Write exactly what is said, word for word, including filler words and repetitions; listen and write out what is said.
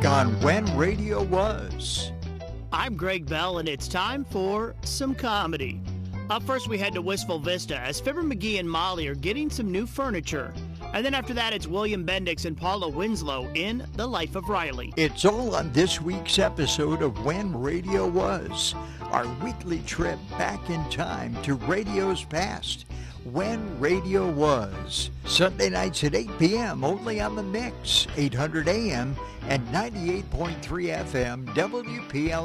on When Radio Was. I'm Greg Bell, and it's time for some comedy. Up first, we head to Wistful Vista as Fibber McGee and Molly are getting some new furniture. And then after that, it's William Bendix and Paula Winslow in The Life of Riley. It's all on this week's episode of When Radio Was, our weekly trip back in time to radio's past. When Radio Was. Sunday nights at eight p.m. only on The Mix, eight hundred A M and ninety-eight point three F M W P L.